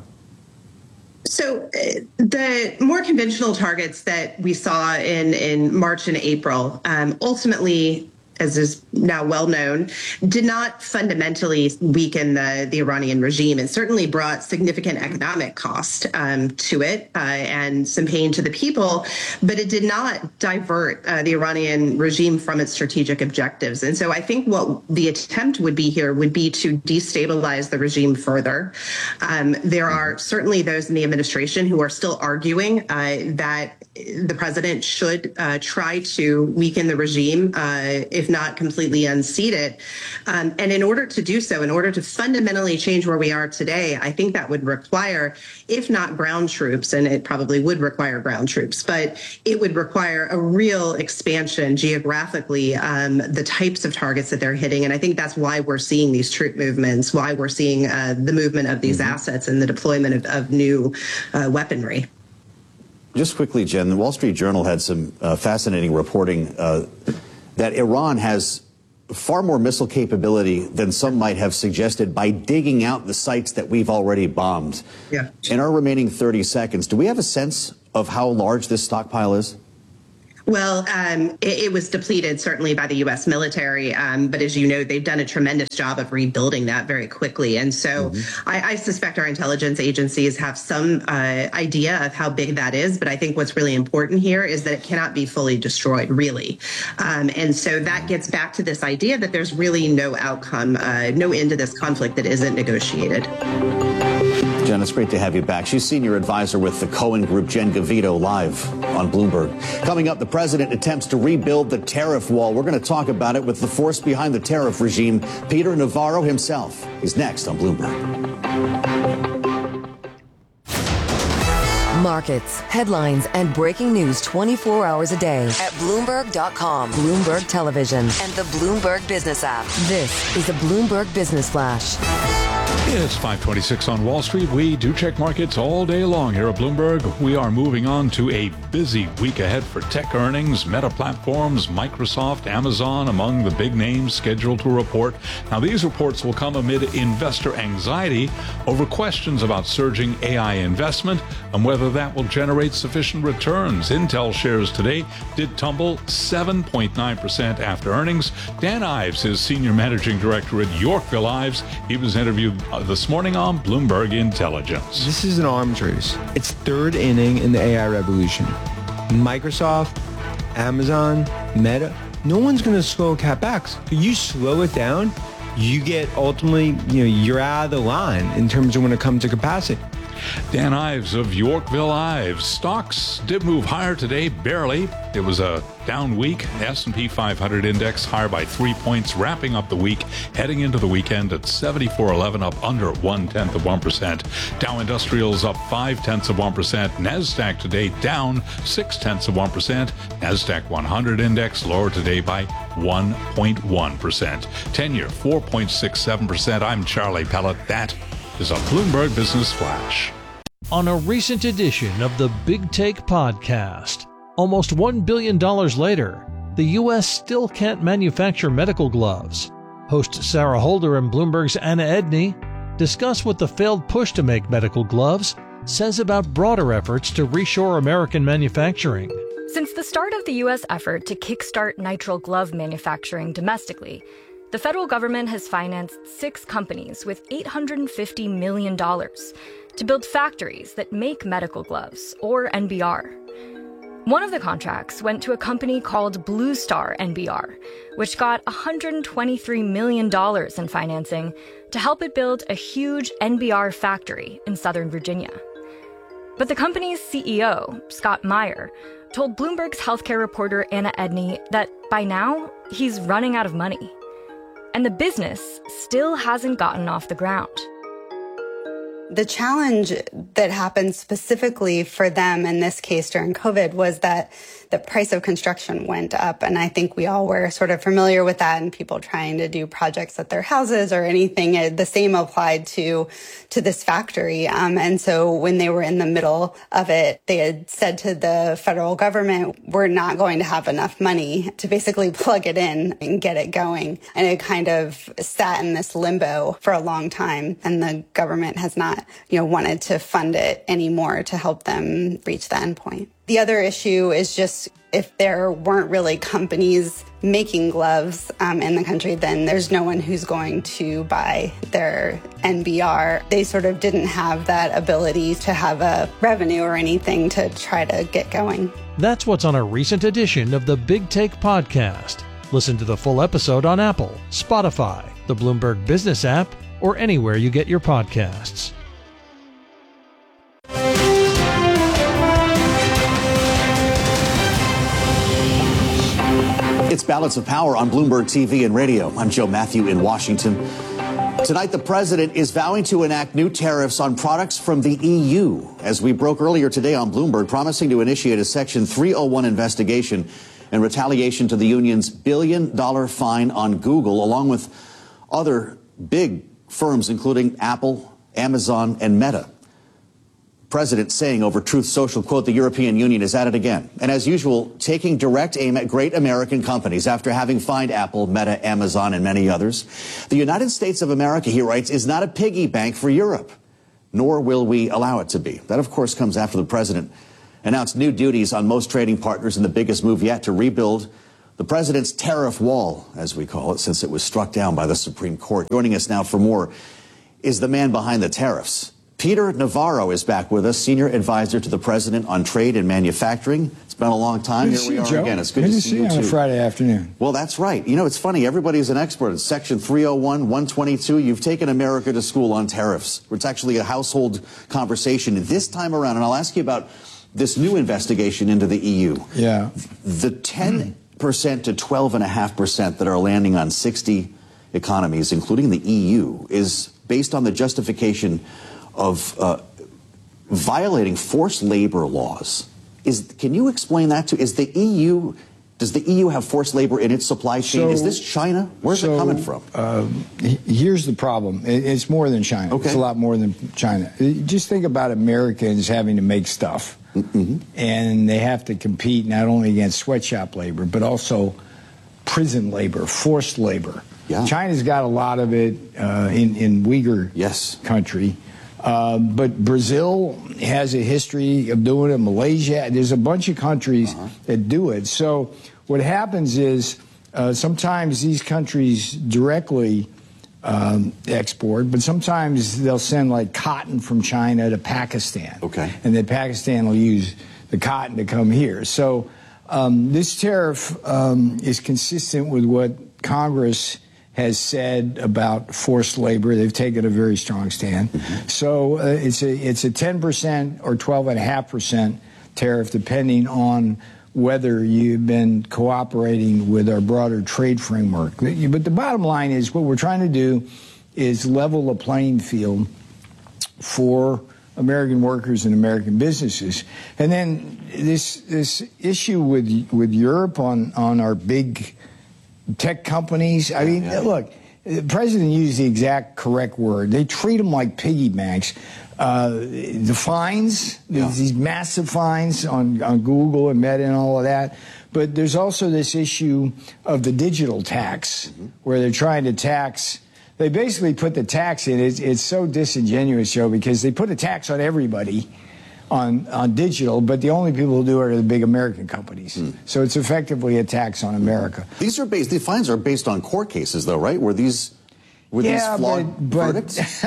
So the more conventional targets that we saw in March and April ultimately, as is now well known, did not fundamentally weaken the Iranian regime. It certainly brought significant economic cost to it and some pain to the people, but it did not divert the Iranian regime from its strategic objectives. And so I think what the attempt would be here would be to destabilize the regime further. There are certainly those in the administration who are still arguing that the president should try to weaken the regime, if not completely unseat it. And in order to do so, in order to fundamentally change where we are today, I think that would require, if not ground troops, and it probably would require ground troops, but it would require a real expansion geographically, the types of targets that they're hitting. And I think that's why we're seeing these troop movements, why we're seeing the movement of these assets and the deployment of new weaponry. Just quickly, Jen, the Wall Street Journal had some fascinating reporting that Iran has far more missile capability than some might have suggested by digging out the sites that we've already bombed. Yeah. In our remaining 30 seconds, do we have a sense of how large this stockpile is? Well, it was depleted certainly by the U.S. military, but as you know, they've done a tremendous job of rebuilding that very quickly. And so I suspect our intelligence agencies have some idea of how big that is. But I think what's really important here is that it cannot be fully destroyed, really. And so that gets back to this idea that there's really no outcome, no end to this conflict that isn't negotiated. Jen, it's great to have you back. She's senior advisor with the Cohen Group. Jen Gavito, live on Bloomberg. Coming up, the president attempts to rebuild the tariff wall. We're going to talk about it with the force behind the tariff regime, Peter Navarro himself. He's next on Bloomberg. Markets, headlines, and breaking news 24 hours a day at Bloomberg.com, Bloomberg Television, and the Bloomberg Business app. This is a Bloomberg Business Flash. It's 5:26 on Wall Street. We do check markets all day long here at Bloomberg. We are moving on to a busy week ahead for tech earnings. Meta Platforms, Microsoft, Amazon, among the big names scheduled to report. Now, these reports will come amid investor anxiety over questions about surging AI investment and whether that will generate sufficient returns. Intel shares today did tumble 7.9% after earnings. Dan Ives is Senior Managing Director at Yorkville Ives. He was interviewed this morning on Bloomberg Intelligence. This is an arms race. It's third inning in the AI revolution. Microsoft, Amazon, Meta, no one's going to slow CapEx. You slow it down, you get ultimately, you're out of the line in terms of when it comes to capacity. Dan Ives of Yorkville Ives. Stocks did move higher today, barely. It was a down week. S&P 500 index higher by 3 points, wrapping up the week, heading into the weekend at 74.11, up under 0.1%. Dow Industrials up 0.5%. NASDAQ today down 0.6%. NASDAQ 100 index lower today by 1.1%. 10-year 4.67%. I'm Charlie Pellet. That is a Bloomberg Business Flash. On a recent edition of the Big Take podcast, almost $1 billion later, the U.S. still can't manufacture medical gloves. Host Sarah Holder and Bloomberg's Anna Edney discuss what the failed push to make medical gloves says about broader efforts to reshore American manufacturing. Since the start of the U.S. effort to kickstart nitrile glove manufacturing domestically, the federal government has financed 6 companies with $850 million to build factories that make medical gloves, or NBR. One of the contracts went to a company called Blue Star NBR, which got $123 million in financing to help it build a huge NBR factory in Southern Virginia. But the company's CEO, Scott Meyer, told Bloomberg's healthcare reporter Anna Edney that by now, he's running out of money. And the business still hasn't gotten off the ground. The challenge that happened specifically for them in this case during COVID was that the price of construction went up. And I think we all were sort of familiar with that, and people trying to do projects at their houses or anything. The same applied to this factory. And so when they were in the middle of it, they had said to the federal government, we're not going to have enough money to basically plug it in and get it going. And it kind of sat in this limbo for a long time. And the government has not wanted to fund it anymore to help them reach the endpoint. The other issue is just if there weren't really companies making gloves in the country, then there's no one who's going to buy their NBR. They sort of didn't have that ability to have a revenue or anything to try to get going. That's what's on a recent edition of the Big Take podcast. Listen to the full episode on Apple, Spotify, the Bloomberg Business app, or anywhere you get your podcasts. Balance of Power on Bloomberg TV and radio. I'm Joe Matthew in Washington. Tonight, the president is vowing to enact new tariffs on products from the EU, as we broke earlier today on Bloomberg, promising to initiate a Section 301 investigation in retaliation to the union's billion-dollar fine on Google, along with other big firms, including Apple, Amazon, and Meta. President saying over Truth Social, quote, the European Union is at it again. And as usual, taking direct aim at great American companies after having fined Apple, Meta, Amazon, and many others. The United States of America, he writes, is not a piggy bank for Europe, nor will we allow it to be. That, of course, comes after the president announced new duties on most trading partners in the biggest move yet to rebuild the president's tariff wall, as we call it, since it was struck down by the Supreme Court. Joining us now for more is the man behind the tariffs. Peter Navarro is back with us, senior advisor to the president on trade and manufacturing. It's been a long time. Here we are again. It's good to see you on a Friday afternoon. Well, that's right. You know, it's funny. Everybody's an expert. It's Section 301, 122. You've taken America to school on tariffs. It's actually a household conversation this time around. And I'll ask you about this new investigation into the EU. Yeah. The 10% to 12.5% that are landing on 60 economies, including the EU, is based on the justification of violating forced labor laws. Can you explain that does the EU have forced labor in its supply chain? Is this China? Where's it coming from? Here's the problem. It's more than China. Okay. It's a lot more than China. Just think about Americans having to make stuff. Mm-hmm. And they have to compete not only against sweatshop labor, but also prison labor, forced labor. Yeah. China's got a lot of it in Uyghur country. But Brazil has a history of doing it. Malaysia, there's a bunch of countries that do it. So what happens is sometimes these countries directly export, but sometimes they'll send like cotton from China to Pakistan. Okay. And then Pakistan will use the cotton to come here. So this tariff is consistent with what Congress has said about forced labor. They've taken a very strong stand. So it's a 10% or 12.5% tariff, depending on whether you've been cooperating with our broader trade framework. But the bottom line is what we're trying to do is level the playing field for American workers and American businesses. And then this issue with Europe on our big tech companies. I mean, look, the president used the exact correct word. They treat them like piggy banks. The fines, these massive fines on Google and Meta and all of that. But there's also this issue of the digital tax, where they're trying to tax. They basically put the tax in. It's so disingenuous, Joe, because they put a tax on everybody on digital, but the only people who do it are the big American companies. So it's effectively a tax on America. The fines are based on court cases, though, right? Were these flawed verdicts?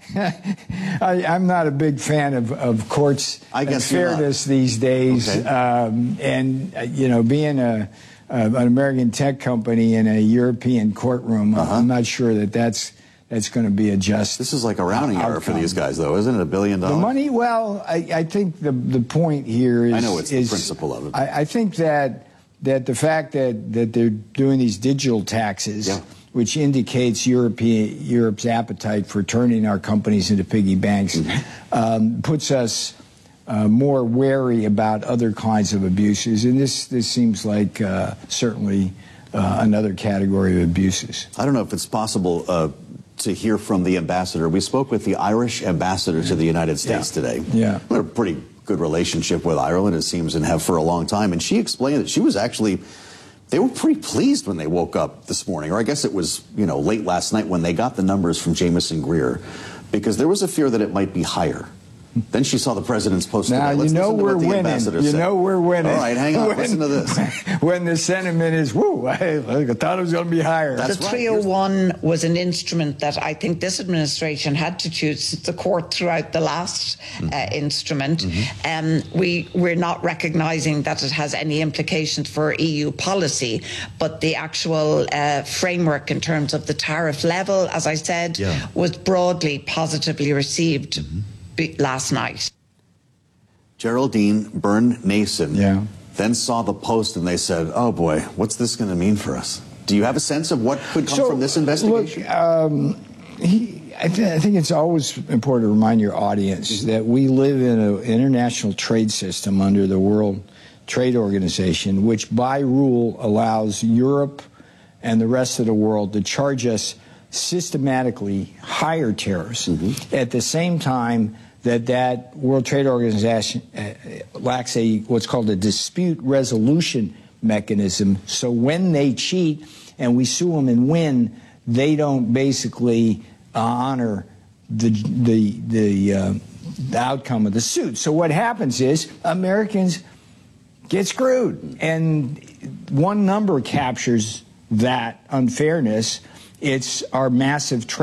I'm not a big fan of courts and fairness these days. Okay. And being an American tech company in a European courtroom, I'm not sure that's going to be a just. This is like a rounding error for these guys, though, isn't it? $1 billion. The money. Well, I think the point here is. I know it's the principle of it. I think that the fact that they're doing these digital taxes, which indicates Europe's appetite for turning our companies into piggy banks, puts us more wary about other kinds of abuses, and this seems like certainly another category of abuses. I don't know if it's possible to hear from the ambassador. We spoke with the Irish ambassador to the United States today. Yeah. We have a pretty good relationship with Ireland, it seems, and have for a long time. And she explained that she was actually, they were pretty pleased when they woke up this morning, or I guess it was, late last night when they got the numbers from Jameson Greer, because there was a fear that it might be higher. Then she saw the president's post today. Now, Let's listen to we're what the winning. ambassador You said. know we're winning. All right, hang on. Listen to this. When the sentiment is, woo, I thought it was going to be higher. The 301 was an instrument that I think this administration had to choose. The court threw out the last instrument. We're not recognising that it has any implications for EU policy, but the actual framework in terms of the tariff level, as I said, was broadly positively received last night. Geraldine Byrne Mason then saw the post and they said, oh boy, what's this going to mean for us? Do you have a sense of what could come from this investigation? Look, I think it's always important to remind your audience that we live in an international trade system under the World Trade Organization, which by rule allows Europe and the rest of the world to charge us systematically higher tariffs at the same time that World Trade Organization lacks what's called a dispute resolution mechanism. So when they cheat and we sue them and win, they don't basically honor the outcome of the suit. So what happens is Americans get screwed, and one number captures that unfairness. It's our massive trade